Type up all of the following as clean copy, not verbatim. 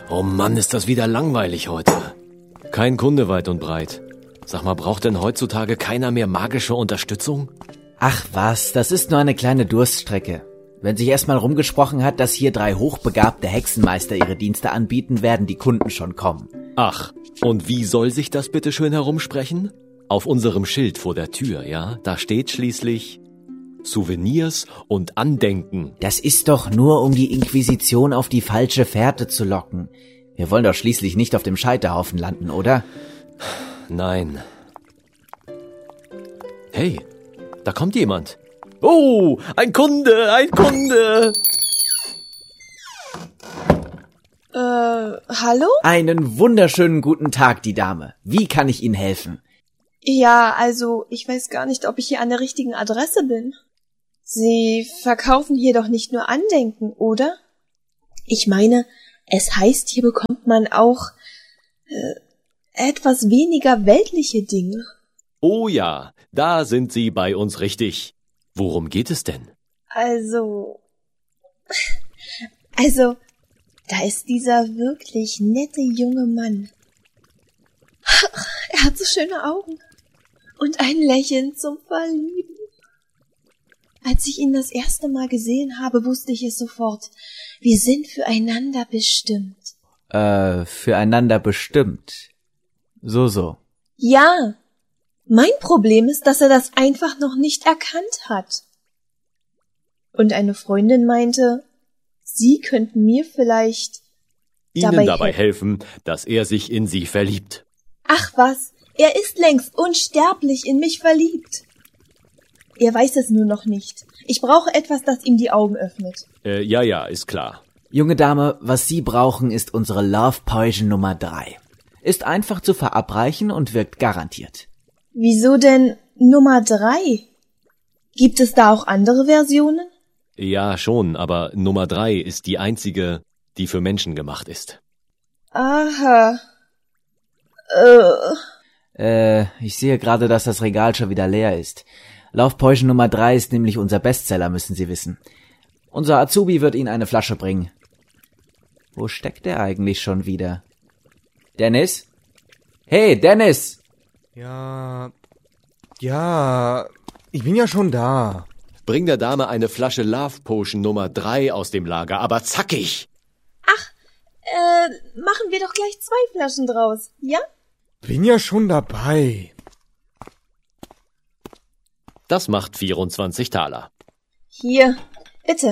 Oh Mann, ist das wieder langweilig heute. Kein Kunde weit und breit. Sag mal, braucht denn heutzutage keiner mehr magische Unterstützung? Ach was, das ist nur eine kleine Durststrecke. Wenn sich erstmal rumgesprochen hat, dass hier 3 hochbegabte Hexenmeister ihre Dienste anbieten, werden die Kunden schon kommen. Ach, und wie soll sich das bitte schön herumsprechen? Auf unserem Schild vor der Tür, ja? Da steht schließlich Souvenirs und Andenken. Das ist doch nur, um die Inquisition auf die falsche Fährte zu locken. Wir wollen doch schließlich nicht auf dem Scheiterhaufen landen, oder? Nein. Hey, da kommt jemand. Oh, ein Kunde, ein Kunde! Hallo? Einen wunderschönen guten Tag, die Dame. Wie kann ich Ihnen helfen? Ja, also, ich weiß gar nicht, ob ich hier an der richtigen Adresse bin. Sie verkaufen hier doch nicht nur Andenken, oder? Ich meine, es heißt, hier bekommt man auch etwas weniger weltliche Dinge. Oh ja, da sind Sie bei uns richtig. Worum geht es denn? Also, da ist dieser wirklich nette junge Mann. Er hat so schöne Augen und ein Lächeln zum Verlieben. Als ich ihn das erste Mal gesehen habe, wusste ich es sofort. Wir sind füreinander bestimmt. Füreinander bestimmt. So. Ja, mein Problem ist, dass er das einfach noch nicht erkannt hat. Und eine Freundin meinte, Sie könnten mir vielleicht Ihnen dabei helfen, dass er sich in Sie verliebt. Ach was, er ist längst unsterblich in mich verliebt. Er weiß es nur noch nicht. Ich brauche etwas, das ihm die Augen öffnet. Ja, ist klar. Junge Dame, was Sie brauchen, ist unsere Love Potion Nummer 3. Ist einfach zu verabreichen und wirkt garantiert. Wieso denn Nummer 3? Gibt es da auch andere Versionen? Ja, schon, aber Nummer 3 ist die einzige, die für Menschen gemacht ist. Aha. Ich sehe gerade, dass das Regal schon wieder leer ist. Love Potion Nummer 3 ist nämlich unser Bestseller, müssen Sie wissen. Unser Azubi wird Ihnen eine Flasche bringen. Wo steckt er eigentlich schon wieder? Dennis? Hey, Dennis! Ja, ich bin ja schon da. Bring der Dame eine Flasche Love Potion Nummer 3 aus dem Lager, aber zackig! Machen wir doch gleich 2 Flaschen draus, ja? Bin ja schon dabei. Das macht 24 Taler. Hier, bitte.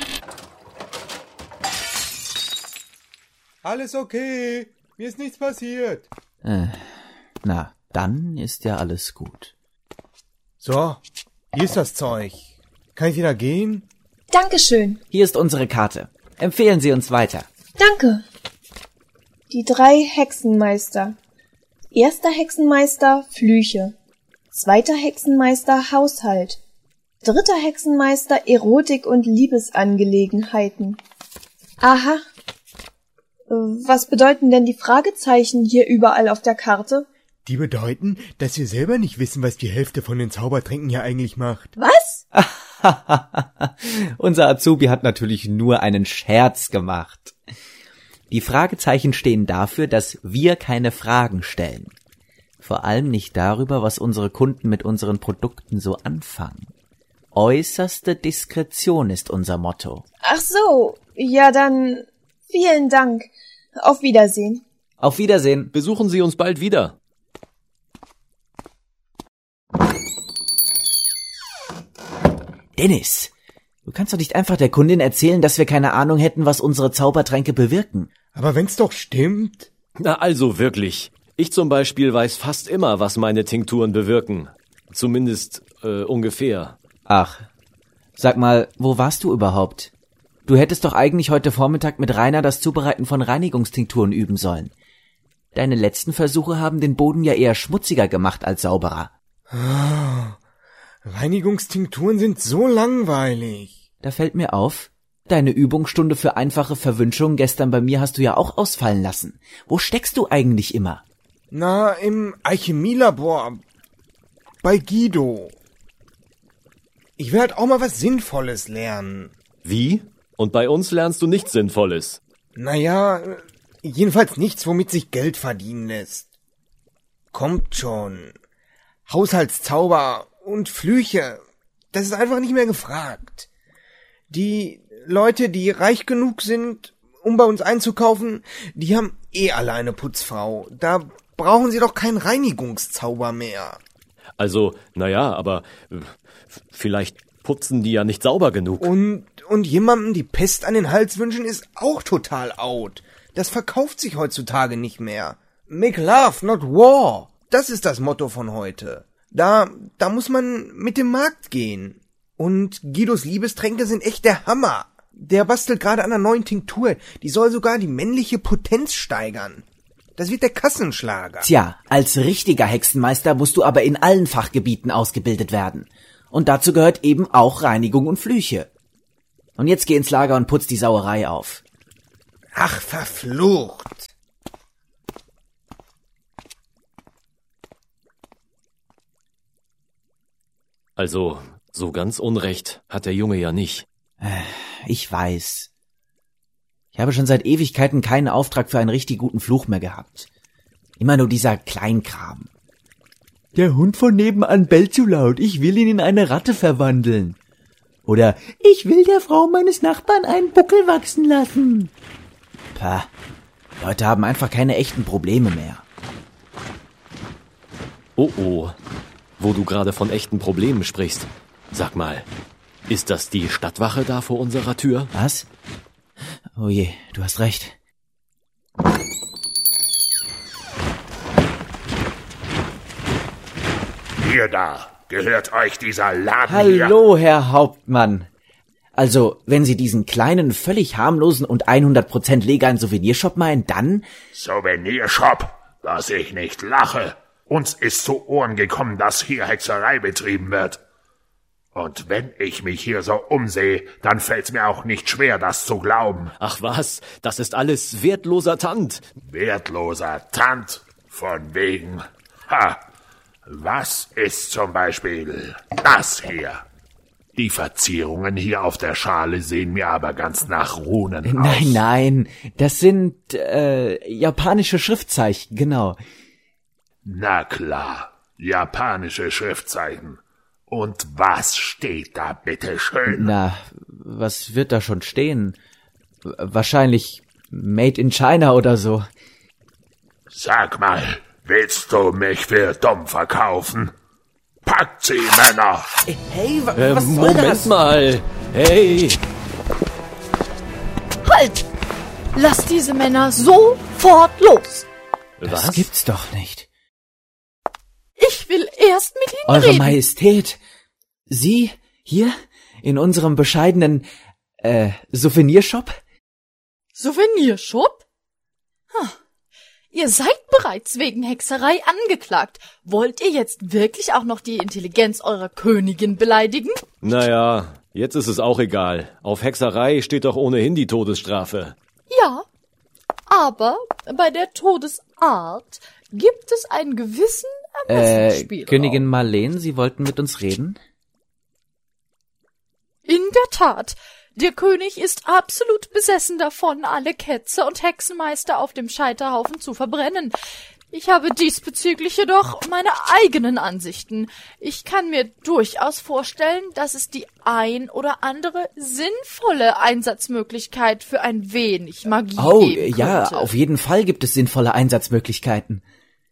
Alles okay. Mir ist nichts passiert. Na, dann ist ja alles gut. So, hier ist das Zeug. Kann ich wieder gehen? Dankeschön. Hier ist unsere Karte. Empfehlen Sie uns weiter. Danke. Die 3 Hexenmeister. Erster Hexenmeister Flüche. Zweiter Hexenmeister Haushalt. Dritter Hexenmeister Erotik und Liebesangelegenheiten. Aha. Was bedeuten denn die Fragezeichen hier überall auf der Karte? Die bedeuten, dass wir selber nicht wissen, was die Hälfte von den Zaubertränken hier eigentlich macht. Was? Unser Azubi hat natürlich nur einen Scherz gemacht. Die Fragezeichen stehen dafür, dass wir keine Fragen stellen. Vor allem nicht darüber, was unsere Kunden mit unseren Produkten so anfangen. Äußerste Diskretion ist unser Motto. Ach so, ja dann vielen Dank. Auf Wiedersehen. Auf Wiedersehen. Besuchen Sie uns bald wieder. Dennis, du kannst doch nicht einfach der Kundin erzählen, dass wir keine Ahnung hätten, was unsere Zaubertränke bewirken. Aber wenn's doch stimmt. Na also wirklich. Ich zum Beispiel weiß fast immer, was meine Tinkturen bewirken. Zumindest ungefähr. Ach, sag mal, wo warst du überhaupt? Du hättest doch eigentlich heute Vormittag mit Rainer das Zubereiten von Reinigungstinkturen üben sollen. Deine letzten Versuche haben den Boden ja eher schmutziger gemacht als sauberer. Reinigungstinkturen sind so langweilig. Da fällt mir auf, deine Übungsstunde für einfache Verwünschungen gestern bei mir hast du ja auch ausfallen lassen. Wo steckst du eigentlich immer? Na, im Alchemielabor. Bei Guido. Ich will halt auch mal was Sinnvolles lernen. Wie? Und bei uns lernst du nichts Sinnvolles. Naja, Jedenfalls nichts, womit sich Geld verdienen lässt. Kommt schon. Haushaltszauber und Flüche, das ist einfach nicht mehr gefragt. Die Leute, die reich genug sind, um bei uns einzukaufen, die haben alle eine Putzfrau. Da brauchen sie doch keinen Reinigungszauber mehr. Also, naja, aber vielleicht putzen die ja nicht sauber genug. Und jemandem die Pest an den Hals wünschen, ist auch total out. Das verkauft sich heutzutage nicht mehr. Make love, not war. Das ist das Motto von heute. Da muss man mit dem Markt gehen. Und Guidos Liebestränke sind echt der Hammer. Der bastelt gerade an einer neuen Tinktur. Die soll sogar die männliche Potenz steigern. Das wird der Kassenschlager. Tja, als richtiger Hexenmeister musst du aber in allen Fachgebieten ausgebildet werden. Und dazu gehört eben auch Reinigung und Flüche. Und jetzt geh ins Lager und putz die Sauerei auf. Ach, verflucht. Also, so ganz Unrecht hat der Junge ja nicht. Ich weiß. Ich habe schon seit Ewigkeiten keinen Auftrag für einen richtig guten Fluch mehr gehabt. Immer nur dieser Kleinkram. Der Hund von nebenan bellt zu laut, ich will ihn in eine Ratte verwandeln. Oder, ich will der Frau meines Nachbarn einen Buckel wachsen lassen. Pah, Leute haben einfach keine echten Probleme mehr. Oh, wo du gerade von echten Problemen sprichst. Sag mal, ist das die Stadtwache da vor unserer Tür? Was? Oh je, du hast recht. Ihr da, gehört euch dieser Laden Hallo, Herr Hauptmann. Also, wenn Sie diesen kleinen, völlig harmlosen und 100% legalen Souvenirshop meinen, dann... Souvenirshop, dass ich nicht lache. Uns ist zu Ohren gekommen, dass hier Hexerei betrieben wird. Und wenn ich mich hier so umsehe, dann fällt's mir auch nicht schwer, das zu glauben. Ach was, das ist alles wertloser Tand. Wertloser Tand? Von wegen. Was ist zum Beispiel das hier? Die Verzierungen hier auf der Schale sehen mir aber ganz nach Runen aus. Nein, das sind japanische Schriftzeichen, genau. Na klar, japanische Schriftzeichen. Und was steht da bitteschön? Na, was wird da schon stehen? Wahrscheinlich Made in China oder so. Sag mal, willst du mich für dumm verkaufen? Packt sie, Männer! Hey, was soll Moment das? mal. Hey, Halt! Lass diese Männer sofort los! Das was? gibt's doch nicht. Ich will erst mit ihnen Eure reden. Majestät, Sie hier in unserem bescheidenen Souvenirshop? Souvenirshop? Ihr seid bereits wegen Hexerei angeklagt. Wollt ihr jetzt wirklich auch noch die Intelligenz eurer Königin beleidigen? Naja, jetzt ist es auch egal. Auf Hexerei steht doch ohnehin die Todesstrafe. Ja, aber bei der Todesart gibt es einen gewissen Ermessensspielraum. Königin Marleen, Sie wollten mit uns reden? In der Tat, der König ist absolut besessen davon, alle Ketzer und Hexenmeister auf dem Scheiterhaufen zu verbrennen. Ich habe diesbezüglich jedoch meine eigenen Ansichten. Ich kann mir durchaus vorstellen, dass es die ein oder andere sinnvolle Einsatzmöglichkeit für ein wenig Magie geben könnte. Ja, auf jeden Fall gibt es sinnvolle Einsatzmöglichkeiten.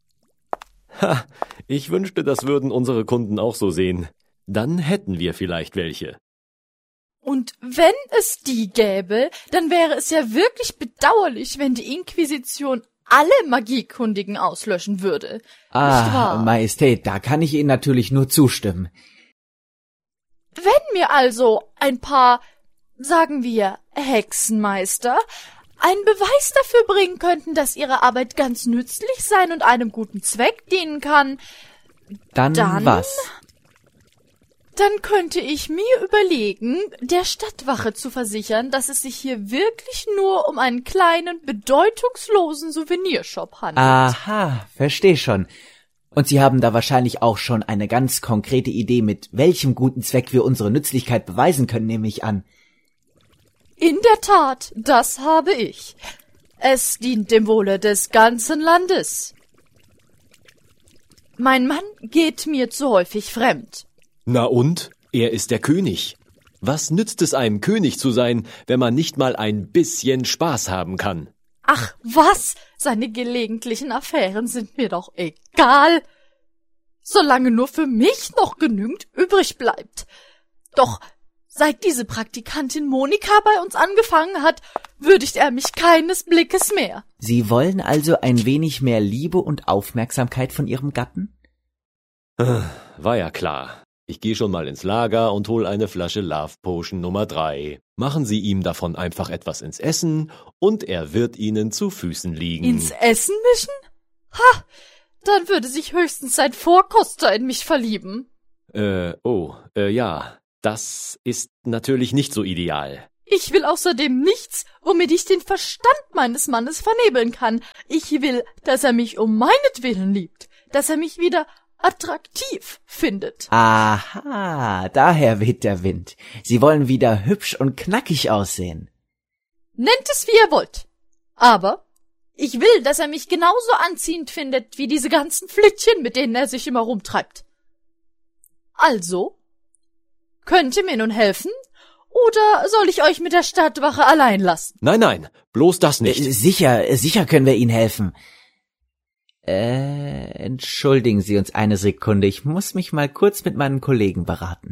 Ich wünschte, das würden unsere Kunden auch so sehen. Dann hätten wir vielleicht welche. Und wenn es die gäbe, dann wäre es ja wirklich bedauerlich, wenn die Inquisition alle Magiekundigen auslöschen würde. Nicht wahr? Majestät, da kann ich Ihnen natürlich nur zustimmen. Wenn mir also ein paar, sagen wir, Hexenmeister einen Beweis dafür bringen könnten, dass ihre Arbeit ganz nützlich sein und einem guten Zweck dienen kann, Dann was? dann könnte ich mir überlegen, der Stadtwache zu versichern, dass es sich hier wirklich nur um einen kleinen, bedeutungslosen Souvenirshop handelt. Aha, versteh schon. Und Sie haben da wahrscheinlich auch schon eine ganz konkrete Idee, mit welchem guten Zweck wir unsere Nützlichkeit beweisen können, nehme ich an. In der Tat, das habe ich. Es dient dem Wohle des ganzen Landes. Mein Mann geht mir zu häufig fremd. Na und? Er ist der König. Was nützt es einem, König zu sein, wenn man nicht mal ein bisschen Spaß haben kann? Ach was, seine gelegentlichen Affären sind mir doch egal. Solange nur für mich noch genügend übrig bleibt. Doch seit diese Praktikantin Monika bei uns angefangen hat, würdigt er mich keines Blickes mehr. Sie wollen also ein wenig mehr Liebe und Aufmerksamkeit von Ihrem Gatten? War ja klar. Ich gehe schon mal ins Lager und hol eine Flasche Love Potion Nummer 3. Machen Sie ihm davon einfach etwas ins Essen und er wird Ihnen zu Füßen liegen. Ins Essen mischen? Ha, dann würde sich höchstens sein Vorkoster in mich verlieben. Ja, das ist natürlich nicht so ideal. Ich will außerdem nichts, womit ich den Verstand meines Mannes vernebeln kann. Ich will, dass er mich um meinetwillen liebt, dass er mich wieder attraktiv findet. Aha, daher weht der Wind. Sie wollen wieder hübsch und knackig aussehen. Nennt es, wie ihr wollt. Aber ich will, dass er mich genauso anziehend findet, wie diese ganzen Flittchen, mit denen er sich immer rumtreibt. Also, könnt ihr mir nun helfen? Oder soll ich euch mit der Stadtwache allein lassen? Nein, bloß das nicht. Sicher können wir Ihnen helfen. Entschuldigen Sie uns eine Sekunde, ich muss mich mal kurz mit meinen Kollegen beraten.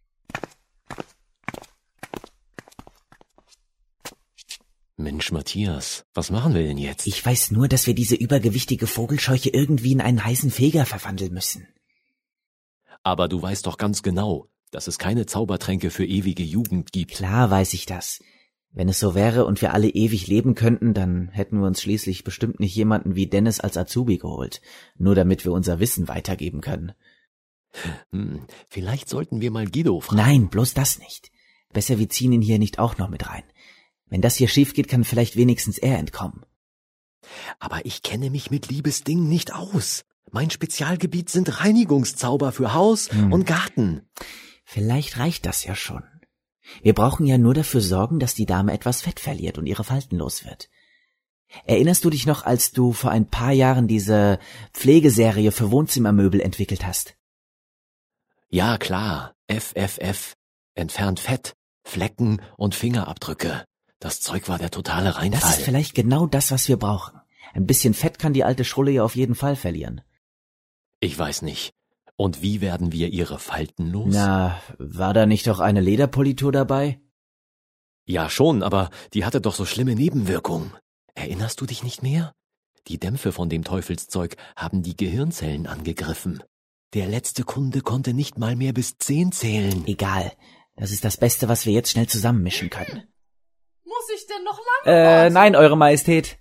Mensch, Matthias, was machen wir denn jetzt? Ich weiß nur, dass wir diese übergewichtige Vogelscheuche irgendwie in einen heißen Feger verwandeln müssen. Aber du weißt doch ganz genau, dass es keine Zaubertränke für ewige Jugend gibt. Klar weiß ich das. Wenn es so wäre und wir alle ewig leben könnten, dann hätten wir uns schließlich bestimmt nicht jemanden wie Dennis als Azubi geholt, nur damit wir unser Wissen weitergeben können. Vielleicht sollten wir mal Guido fragen. Nein, bloß das nicht. Besser wir ziehen ihn hier nicht auch noch mit rein. Wenn das hier schief geht, kann vielleicht wenigstens er entkommen. Aber ich kenne mich mit Liebesdingen nicht aus. Mein Spezialgebiet sind Reinigungszauber für Haus und Garten. Vielleicht reicht das ja schon. Wir brauchen ja nur dafür sorgen, dass die Dame etwas Fett verliert und ihre Falten los wird. Erinnerst du dich noch, als du vor ein paar Jahren diese Pflegeserie für Wohnzimmermöbel entwickelt hast? Ja, klar. FFF. Entfernt Fett, Flecken und Fingerabdrücke. Das Zeug war der totale Reinfall. Das ist vielleicht genau das, was wir brauchen. Ein bisschen Fett kann die alte Schrulle ja auf jeden Fall verlieren. Ich weiß nicht. Und wie werden wir ihre Falten los? Na, war da nicht doch eine Lederpolitur dabei? Ja schon, aber die hatte doch so schlimme Nebenwirkungen. Erinnerst du dich nicht mehr? Die Dämpfe von dem Teufelszeug haben die Gehirnzellen angegriffen. Der letzte Kunde konnte nicht mal mehr bis 10 zählen. Egal, das ist das Beste, was wir jetzt schnell zusammenmischen können. Muss ich denn noch lange warten? Nein, Eure Majestät.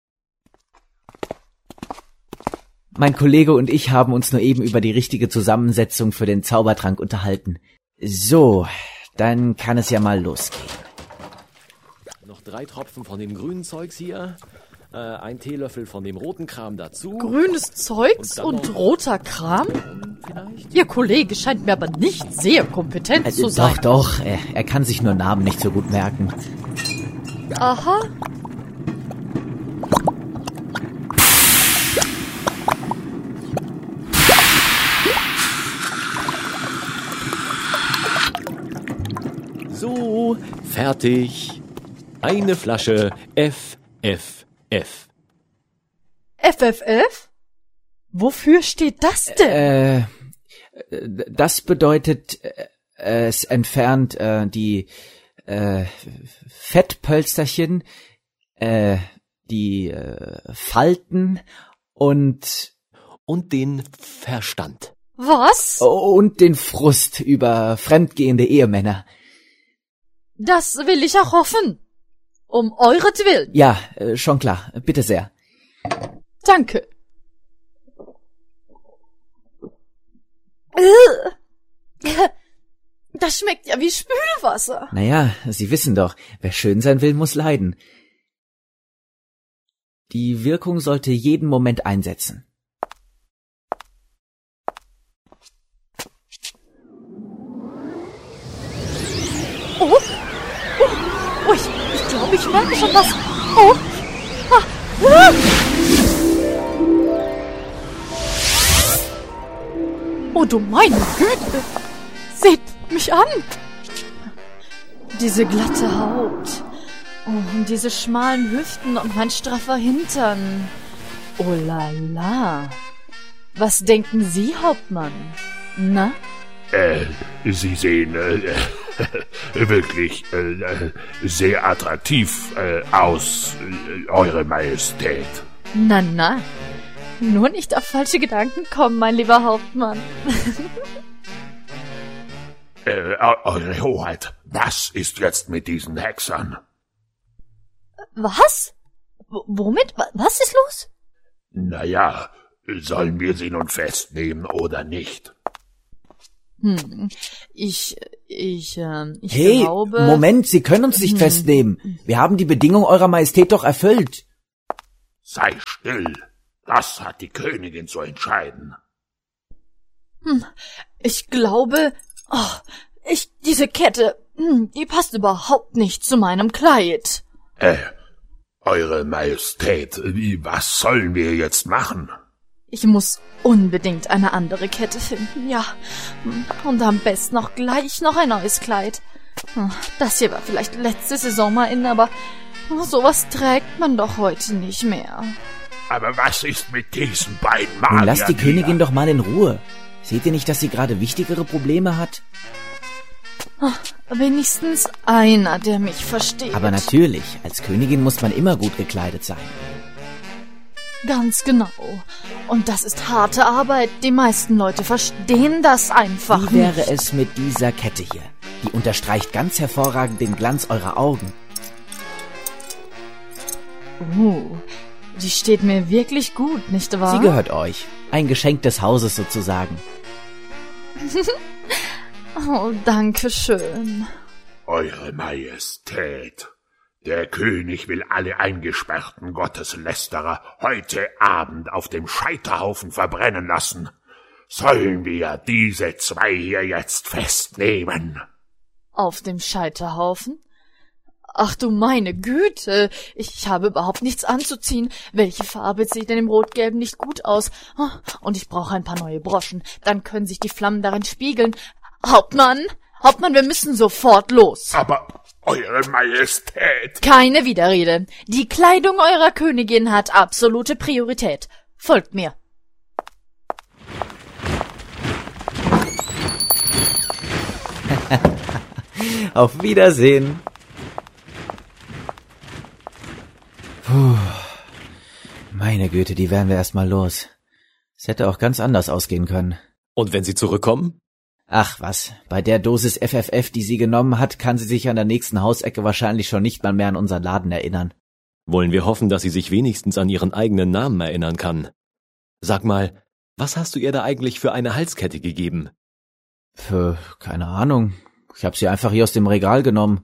Mein Kollege und ich haben uns nur eben über die richtige Zusammensetzung für den Zaubertrank unterhalten. So, dann kann es ja mal losgehen. Noch 3 Tropfen von dem grünen Zeugs hier, 1 Teelöffel von dem roten Kram dazu. Grünes Zeugs und roter Kram? Vielleicht? Ihr Kollege scheint mir aber nicht sehr kompetent zu sein. Doch, er kann sich nur Namen nicht so gut merken. Aha. So, fertig. Eine Flasche FFF. FFF? Wofür steht das denn? Das bedeutet, es entfernt die Fettpölsterchen, die Falten und den Verstand. Was? Und den Frust über fremdgehende Ehemänner. Das will ich auch hoffen. Um euretwillen. Ja, schon klar. Bitte sehr. Danke. Das schmeckt ja wie Spülwasser. Naja, Sie wissen doch, wer schön sein will, muss leiden. Die Wirkung sollte jeden Moment einsetzen. Ich glaube, ich merke schon was. Oh, Oh du meine Güte! Seht mich an! Diese glatte Haut. Oh, und diese schmalen Hüften und mein straffer Hintern. Oh la la. Was denken Sie, Hauptmann? Na? Sie sehen wirklich sehr attraktiv aus, Eure Majestät. Na, na. Nur nicht auf falsche Gedanken kommen, mein lieber Hauptmann. Eure Hoheit, was ist jetzt mit diesen Hexern? Was? Womit? Was ist los? Naja, sollen wir sie nun festnehmen oder nicht? Hey, glaube... Moment, Sie können uns nicht festnehmen. Wir haben die Bedingung Eurer Majestät doch erfüllt. Sei still. Das hat die Königin zu entscheiden. Ich glaube... diese Kette, die passt überhaupt nicht zu meinem Kleid. Eure Majestät, was sollen wir jetzt machen? Ich muss unbedingt eine andere Kette finden, ja. Und am besten auch gleich noch ein neues Kleid. Das hier war vielleicht letzte Saison mal in, aber sowas trägt man doch heute nicht mehr. Aber was ist mit diesen beiden Magiern? Nun lasst die Königin doch mal in Ruhe. Seht ihr nicht, dass sie gerade wichtigere Probleme hat? Wenigstens einer, der mich versteht. Aber natürlich, als Königin muss man immer gut gekleidet sein. Ganz genau. Und das ist harte Arbeit. Die meisten Leute verstehen das einfach Wie wäre nicht. es mit dieser Kette hier? Die unterstreicht ganz hervorragend den Glanz eurer Augen. Die steht mir wirklich gut, nicht wahr? Sie gehört euch. Ein Geschenk des Hauses sozusagen. Oh, danke schön. Eure Majestät, der König will alle eingesperrten Gotteslästerer heute Abend auf dem Scheiterhaufen verbrennen lassen. Sollen wir diese zwei hier jetzt festnehmen? Auf dem Scheiterhaufen? Ach du meine Güte, ich habe überhaupt nichts anzuziehen. Welche Farbe sieht denn im Rot-Gelben nicht gut aus? Und ich brauche ein paar neue Broschen, dann können sich die Flammen darin spiegeln. Hauptmann, wir müssen sofort los. Aber, Eure Majestät... Keine Widerrede. Die Kleidung eurer Königin hat absolute Priorität. Folgt mir. Auf Wiedersehen. Puh. Meine Güte, die wären wir erstmal los. Es hätte auch ganz anders ausgehen können. Und wenn sie zurückkommen? Ach was, bei der Dosis FFF, die sie genommen hat, kann sie sich an der nächsten Hausecke wahrscheinlich schon nicht mal mehr an unseren Laden erinnern. Wollen wir hoffen, dass sie sich wenigstens an ihren eigenen Namen erinnern kann. Sag mal, was hast du ihr da eigentlich für eine Halskette gegeben? Keine Ahnung. Ich habe sie einfach hier aus dem Regal genommen.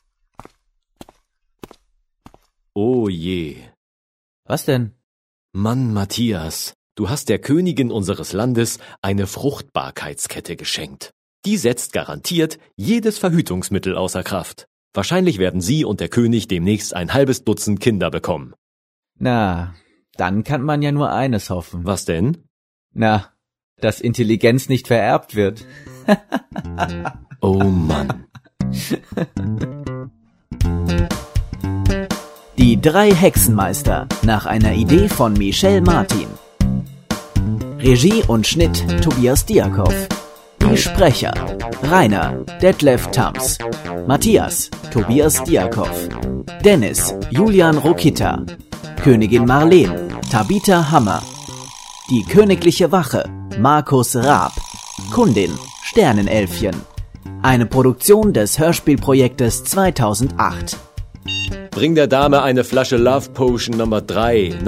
Oh je. Was denn? Mann, Matthias, du hast der Königin unseres Landes eine Fruchtbarkeitskette geschenkt. Die setzt garantiert jedes Verhütungsmittel außer Kraft. Wahrscheinlich werden sie und der König demnächst ein halbes Dutzend Kinder bekommen. Na, dann kann man ja nur eines hoffen. Was denn? Na, dass Intelligenz nicht vererbt wird. Oh Mann. Die drei Hexenmeister nach einer Idee von Michel Martin. Regie und Schnitt Tobias Diakow. Die Sprecher: Rainer Detlef Tams, Matthias Tobias Diakow, Dennis Julian Rokita, Königin Marleen Tabitha Hammer, die königliche Wache Markus Raab, Kundin Sternenelfchen. Eine Produktion des Hörspielprojektes 2008. Bring der Dame eine Flasche Love Potion Nummer 3.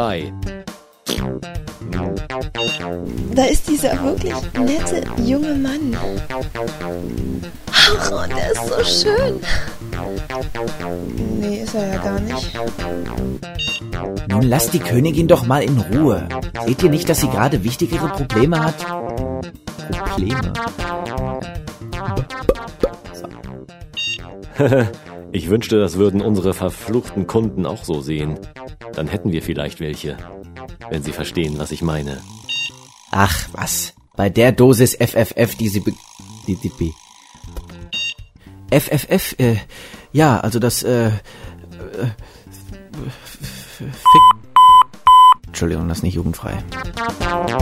Da ist dieser wirklich nette junge Mann. Ach, und er ist so schön. Nee, ist er ja gar nicht. Nun lasst die Königin doch mal in Ruhe. Seht ihr nicht, dass sie gerade wichtigere Probleme hat? Probleme? Ich wünschte, das würden unsere verfluchten Kunden auch so sehen. Dann hätten wir vielleicht welche. Wenn Sie verstehen, was ich meine. Ach, was? Bei der Dosis FFF, die Sie FFF, ja, also das, Entschuldigung, das ist nicht jugendfrei.